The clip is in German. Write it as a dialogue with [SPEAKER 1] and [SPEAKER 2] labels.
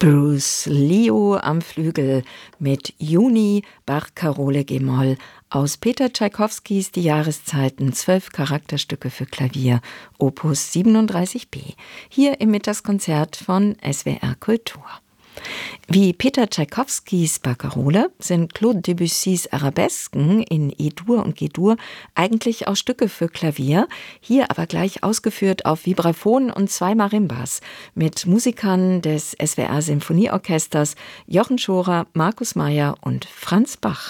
[SPEAKER 1] Bruce Leo am Flügel mit Juni, Bach-Karole G-Moll aus Peter Tschaikowskis Die Jahreszeiten, 12 Charakterstücke für Klavier, Opus 37b, hier im Mittagskonzert von SWR Kultur. Wie Peter Tschaikowskis Barkarole sind Claude Debussys Arabesken in E-Dur und G-Dur eigentlich auch Stücke für Klavier, hier aber gleich ausgeführt auf Vibraphon und 2 Marimbas mit Musikern des SWR Sinfonieorchesters Jochen Schorer, Markus Meyer und Franz Bach.